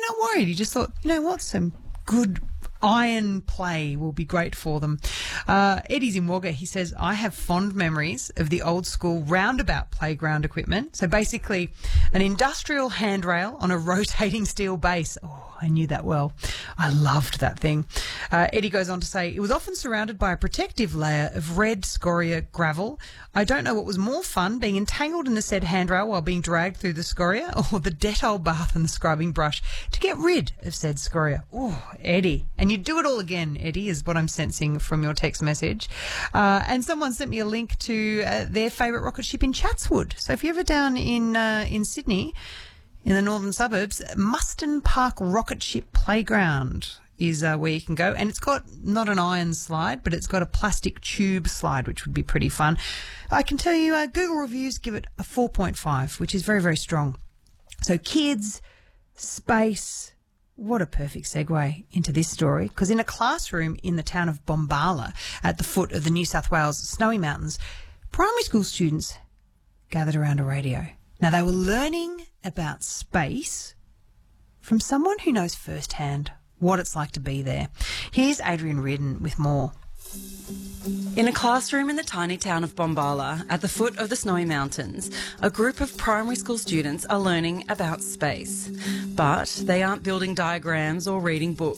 not worried. He just thought, you know what, some good iron play will be great for them. Eddie's in Wagga. He says, I have fond memories of the old school roundabout playground equipment. So basically an industrial handrail on a rotating steel base. Oh, I knew that well. I loved that thing. Eddie goes on to say, it was often surrounded by a protective layer of red scoria gravel. I don't know what was more fun, being entangled in the said handrail while being dragged through the scoria, or the Dettol bath and the scrubbing brush to get rid of said scoria. Oh, Eddie. And you'd do it all again, Eddie, is what I'm sensing from your text message. And someone sent me a link to their favourite rocket ship in Chatswood. So if you're ever down in Sydney, in the northern suburbs, Muston Park Rocket Ship Playground is where you can go. And it's got not an iron slide, but it's got a plastic tube slide, which would be pretty fun. I can tell you Google reviews give it a 4.5, which is very, very strong. So kids, space, what a perfect segue into this story, because in a classroom in the town of Bombala at the foot of the New South Wales Snowy Mountains, primary school students gathered around a radio. Now, they were learning about space from someone who knows firsthand what it's like to be there. Here's Adrian Reardon with more. In a classroom in the tiny town of Bombala, at the foot of the Snowy Mountains, a group of primary school students are learning about space. But they aren't building diagrams or reading books.